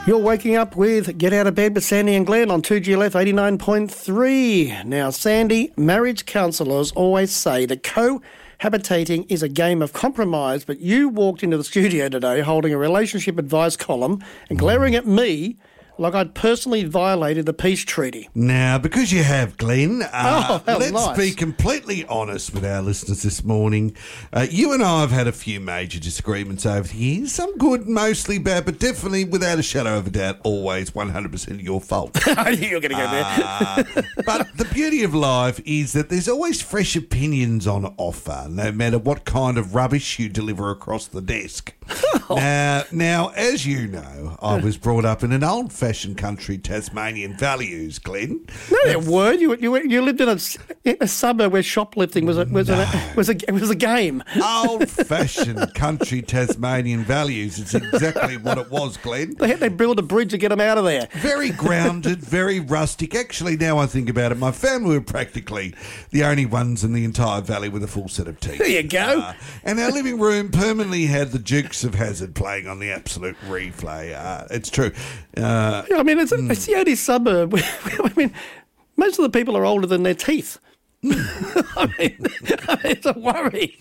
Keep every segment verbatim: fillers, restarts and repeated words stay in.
You're waking up with Get Out of Bed with Sandy and Glenn on two G L F eighty-nine point three. Now, Sandy, marriage counsellors always say that cohabitating is a game of compromise, but you walked into the studio today holding a relationship advice column and glaring at me like I'd personally violated the peace treaty. Now, because you have, Glenn, uh, oh, let's nice. be completely honest with our listeners this morning. Uh, you and I have had a few major disagreements over the years. Some good, mostly bad, but definitely, without a shadow of a doubt, always one hundred percent your fault. I knew you were going to go there. uh, but the beauty of life is that there's always fresh opinions on offer, no matter what kind of rubbish you deliver across the desk. Oh. Now, now, as you know, I was brought up in an old-fashioned country Tasmanian values, Glenn. No, that word. You, you you lived in a, in a suburb where shoplifting was a, was, No. a, was, a, was a game. Old-fashioned country Tasmanian values. It's exactly what it was, Glenn. They had to build a bridge to get them out of there. Very grounded, very rustic. Actually, now I think about it, my family were practically the only ones in the entire valley with a full set of teeth. There you go. Uh, and our living room permanently had the Dukes of Hazzard playing on the absolute replay. Uh, it's true. Uh, I mean, it's, a, it's the only suburb. Where, I mean, most of the people are older than their teeth. I mean, it's a worry.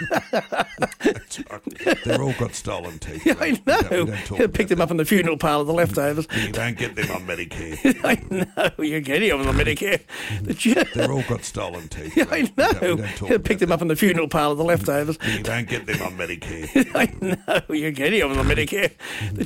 They're all got stolen teeth. Yeah, I We know. don't- we don't talk You about picked them that. up in the funeral parlour, the leftovers. You don't get them on Medicare. I know, you're getting them on the Medicare. But you, They're all got stolen teeth. yeah, I We don't- we know. don't talk You about picked them up in the funeral parlour, the leftovers. that. You don't get them on Medicare. I know, you're getting them on the Medicare. But